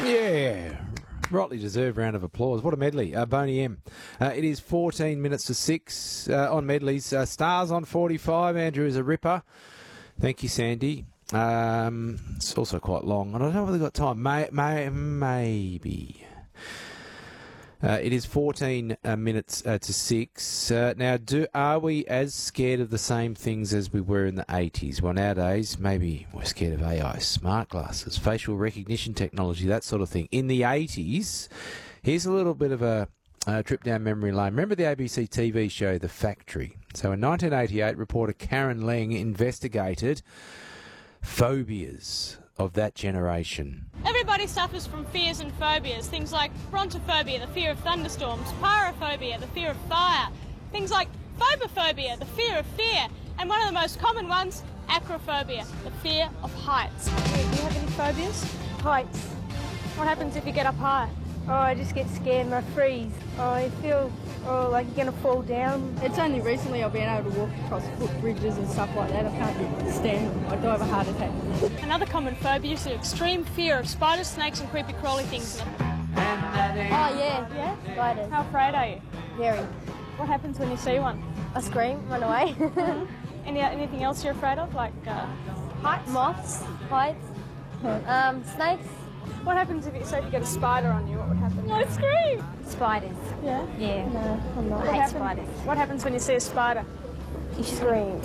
Yeah, rightly deserved round of applause. What a medley. Boney M. It is 14 minutes to 6 on medleys. Stars on 45. Andrew is a ripper. Thank you, Sandy. It's also quite long. I don't know whether we've got time. Maybe. It is 14 minutes to 6. Now, are we as scared of the same things as we were in the 80s? Well, nowadays, maybe we're scared of AI, smart glasses, facial recognition technology, that sort of thing. In the 80s, here's a little bit of a trip down memory lane. Remember the ABC TV show The Factory? So in 1988, reporter Karen Leng investigated phobias of that generation. Everybody suffers from fears and phobias, things like brontophobia, the fear of thunderstorms, pyrophobia, the fear of fire, things like phobophobia, the fear of fear, and one of the most common ones, acrophobia, the fear of heights. Do you have any phobias? Heights. What happens if you get up high? Oh, I just get scared and I freeze. I feel like you're going to fall down. It's only recently I've been able to walk across footbridges and stuff like that. I can't stand them. I die of a heart attack. Another common phobia is the extreme fear of spiders, snakes and creepy crawly things. Oh, yeah. Yeah? Spiders. How afraid are you? Very. What happens when you see one? I scream, run away. Anything else you're afraid of, like heights? Moths, heights, snakes. What happens if you get a spider on you? What would happen? I scream! Spiders. Yeah? Yeah. No, I'm not. I hate spiders. What happens when you see a spider? You scream.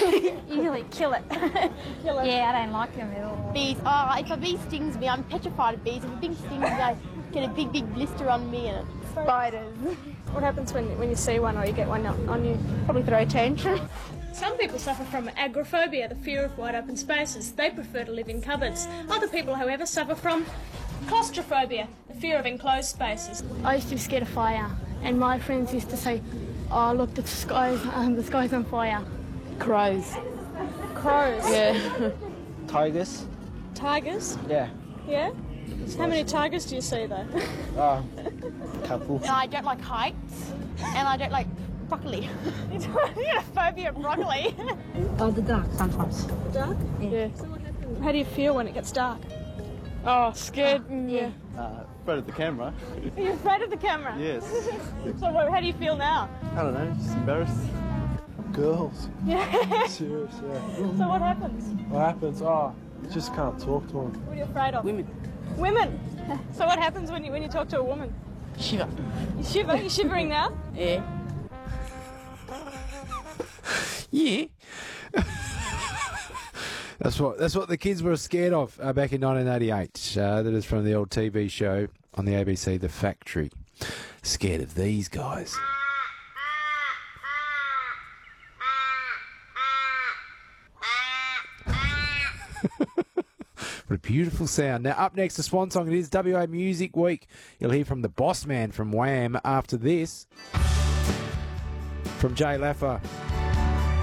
You kill it. Kill it. Yeah, I don't like them at all. Bees. Oh, if a bee stings me, I'm petrified of bees. If a bee stings me, I get a big blister on me and Spiders. What happens when you see one or you get one on you? probably throw a tantrum. Some people suffer from agoraphobia, the fear of wide open spaces. They prefer to live in cupboards. Other people, however, suffer from claustrophobia, the fear of enclosed spaces. I used to be scared of fire, and my friends used to say, "Oh, look, the sky's on fire." Crows. Crows? Yeah. Tigers? Tigers? Yeah. Yeah? How many tigers do you see, though? A couple. I don't like heights, and I don't like broccoli. You got a phobia of broccoli. Oh, the dark sometimes. Dark? Yeah. So what happens? How do you feel when it gets dark? Oh, scared. Yeah. Afraid of the camera. Are you afraid of the camera? Yes. So how do you feel now? I don't know, just embarrassed. Girls. Yeah. Serious, yeah. So what happens? What happens? Oh, you just can't talk to them. What are you afraid of? Women. Women? So what happens when you talk to a woman? Shiver. You shiver? You shivering now? Yeah. Yeah. That's what the kids were scared of back in 1988. That is from the old TV show on the ABC, The Factory. Scared of these guys. What a beautiful sound. Now, up next, the Swan Song. It is WA Music Week. You'll hear from the Boss Man from Wham after this. From Jay Laffer.